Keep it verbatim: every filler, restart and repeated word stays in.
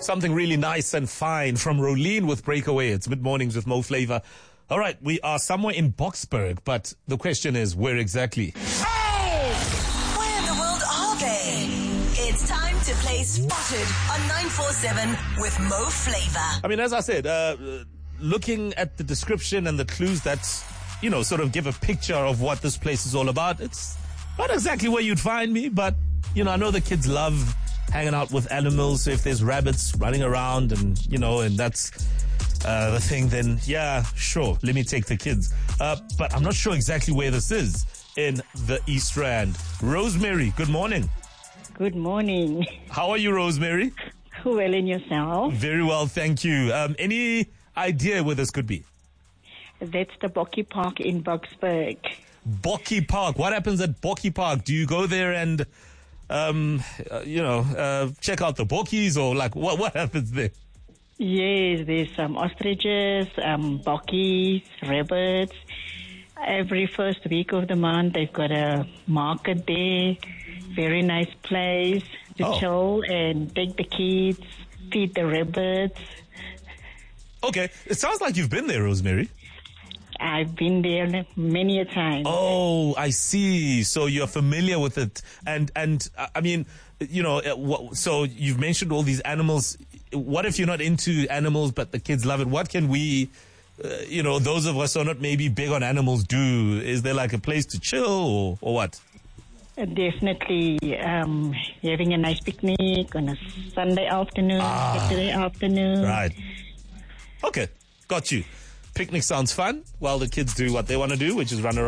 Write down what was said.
Something really nice and fine from Rolene with Breakaway. It's mid-mornings with Mo Flavor. All right, we are somewhere in Boksburg, but the question is, where exactly? Oh! Where in the world are they? It's time to play Spotted on nine four seven with Mo Flavor. I mean, as I said, uh, looking at the description and the clues that, you know, sort of give a picture of what this place is all about, it's not exactly where you'd find me, but, you know, I know the kids love hanging out with animals. So if there's rabbits running around and, you know, and that's uh, the thing, then yeah, sure, let me take the kids. Uh, but I'm not sure exactly where this is in the East Rand. Rosemary, good morning. Good morning. How are you, Rosemary? Well, in yourself? Very well, thank you. Um, any idea where this could be? That's the Bokkie Park in Boksburg. Bokkie Park. What happens at Bokkie Park? Do you go there and, um, uh, you know, uh, check out the bokkies, or like what? What happens there? Yes, there's some ostriches, um, bokkies, rabbits. Every first week of the month, they've got a market there. Very nice place to Oh. chill and take the kids, feed the rabbits. Okay, it sounds like you've been there, Rosemary. I've been there many a time. Oh, I see. So you're familiar with it, and and uh, I mean, you know, uh, what, so you've mentioned all these animals. What if you're not into animals, but the kids love it? What can we, uh, you know, those of us who are not maybe big on animals do? Is there like a place to chill, or or what? Uh, Definitely um, having a nice picnic on a Sunday afternoon, Ah. Saturday afternoon. Right. Okay, got you. Picnic sounds fun while the kids do what they want to do, which is run around.